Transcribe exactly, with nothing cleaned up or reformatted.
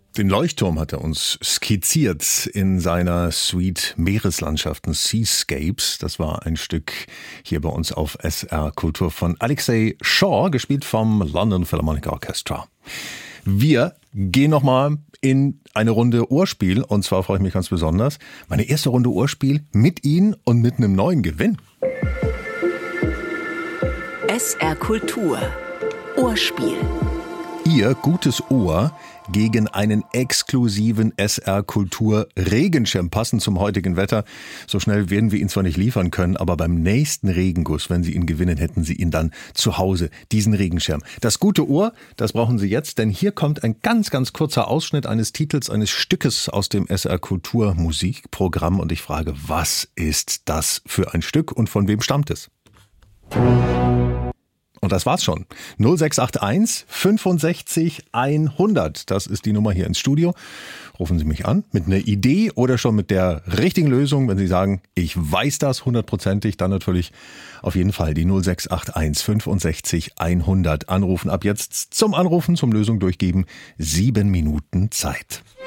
Den Leuchtturm hat er uns skizziert in seiner Suite Meereslandschaften, Seascapes. Das war ein Stück hier bei uns auf S R Kultur von Alexei Shaw, gespielt vom London Philharmonic Orchestra. Wir gehen nochmal in eine Runde Ohrspiel, und zwar freue ich mich ganz besonders. Meine erste Runde Ohrspiel mit Ihnen und mit einem neuen Gewinn. S R Kultur Ohrspiel. Ihr gutes Ohr gegen einen exklusiven S R Kultur Regenschirm, passend zum heutigen Wetter. So schnell werden wir ihn zwar nicht liefern können, aber beim nächsten Regenguss, wenn Sie ihn gewinnen, hätten Sie ihn dann zu Hause, diesen Regenschirm. Das gute Ohr, das brauchen Sie jetzt, denn hier kommt ein ganz, ganz kurzer Ausschnitt eines Titels, eines Stückes aus dem S R Kultur Musikprogramm, und ich frage, was ist das für ein Stück und von wem stammt es? Und das war's schon. null sechs acht eins fünfundsechzig hundert. Das ist die Nummer hier ins Studio. Rufen Sie mich an mit einer Idee oder schon mit der richtigen Lösung. Wenn Sie sagen, ich weiß das hundertprozentig, dann natürlich auf jeden Fall die null sechs acht eins fünfundsechzig hundert anrufen. Ab jetzt zum Anrufen, zum Lösung durchgeben. Sieben Minuten Zeit.